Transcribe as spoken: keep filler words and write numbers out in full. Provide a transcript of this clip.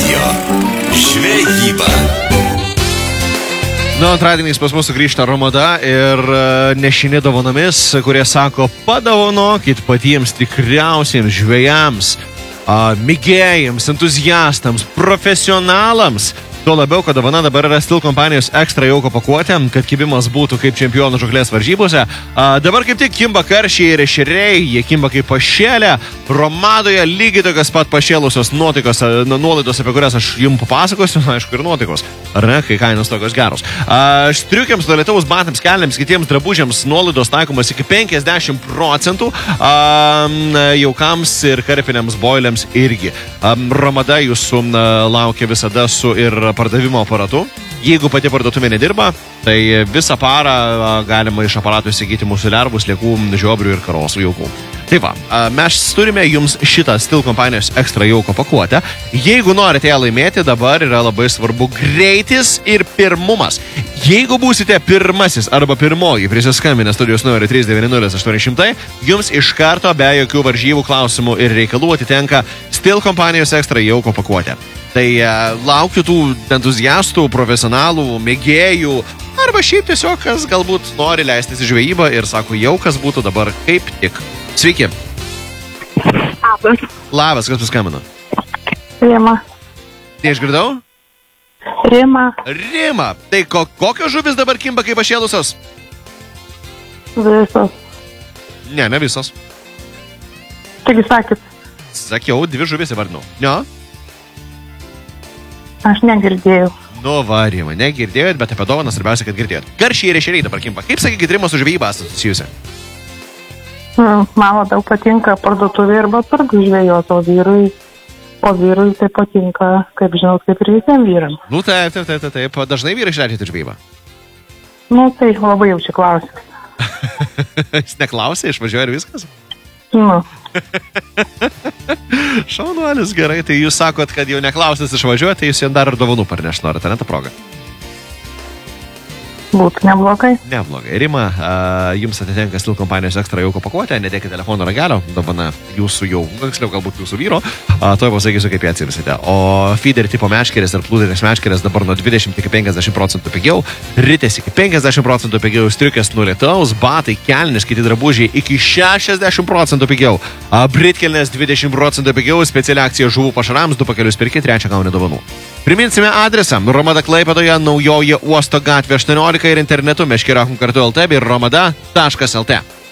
Radio žvejyba. Nu, antradieniais pas mus sugrįžta Romada ir nešini dovanomis, kurie sako, padovanokit patiems tikriausiems žvejams, mėgėjams, entuziastams, profesionalams. Tuo labiau, kad dovana dabar yra Stihl kompanijos ekstra jauko pakuotė, kad kibimas būtų kaip čempionų žuklės varžybose. A, dabar kaip tik kimba karšiai ir ešeriai, jie kimba kaip pašėlė. Romadoje lygiai tokios pat pašėlusios nuotaikos, nuolaidos, apie kurias aš jums papasakosiu, aišku, ir nuotaikos. Ar ne, kai kainos tokios geros. A, striukiams, tualetaus batams, kelniams, kitiems drabužiams nuolaidos taikomas iki penkiasdešimt procentų, a, jaukams ir karpiniams boiliams irgi. A, Romada jūsų a, laukia visada su ir pardavimo aparatu. Jeigu pati parduotuvė nedirba, tai visą parą galima iš aparatų įsigyti mūsų lervų, sliekų, žiobrių ir karosų jaukų. Tai va, mes turime jums šitą Stihl kompanijos ekstra jauko pakuotę. Jeigu norite ją laimėti, dabar yra labai svarbu greitis ir pirmumas. Jeigu būsite pirmasis arba pirmoji prisiskambinę studijos numerį trys devyni nulis aštuoni šimtai, jums iš karto be jokių varžybų, klausimų ir reikalų atitenka Stihl kompanijos ekstra jauko pakuotė. Tai e, laukiu tų entuziastų, profesionalų, mėgėjų, arba šiaip tiesiog, kas galbūt nori leistis į žvejybą ir sako, jau kas būtų dabar kaip tik. Sveiki. Labas. Labas, kas paskambino? Rima. Neišgirdau? Rima. Rima. Tai ko, kokios žuvis dabar kimba kaip pašėlusios? Visos. Ne, ne visos. Taigi sakėt. Sakiau, dvi žuvis įvardinau. Ne? Aš negirdėjau. Nu, va, Rima, negirdėjot, bet apie dovaną svarbiausia, kad girdėjot. Karšiai ir ešeriai dabar kimba. Kaip sakykit, Rima su žvejyba susijusi? Mm, man labiau patinka parduotuvė arba turgų žvejot, o vyrui, o vyrui tai patinka, kaip žinot, kaip ir visiems vyram. Nu, taip, taip, taip, taip, taip. Dažnai vyrai išleidžiate žvejybą? Nu, tai labai jau čia klausimas. Jis neklausė, išvažiuoja ir viskas? Nu. Šaunuolis, gerai, tai jūs sakot, kad jau neklausęs išvažiuoti, tai jūs jam dar ir dovanų parneš norite, ne tą progą? Būtų neblogai. Neblogai. Rima, uh, jums atitenka Stihl kompanijos ekstra jauko pakuotė, nedėkite telefono ragelio, dovana jūsų jau, tiksliau galbūt jūsų vyro, uh, to pasakysiu, kaip ją atsirsite. O feeder tipo meškerės ir plūdinės meškerės dabar nuo dvidešimt iki penkiasdešimt procentų pigiau, ritės iki penkiasdešimt procentų pigiau, striukės nuo lietaus, batai, kelnės, kiti drabužiai iki šešiasdešimt procentų pigiau, uh, britkelnės dvidešimt procentų pigiau, speciali akcija žuvų pašarams, du pakelius pirki, trečią gauni dovanų. Priminsime adresą. Romada Klaipėdoje, Naujoji Uosto gatvė aštuoniolika ir internetu meškeriokam kartu lt bei romada taškas lt.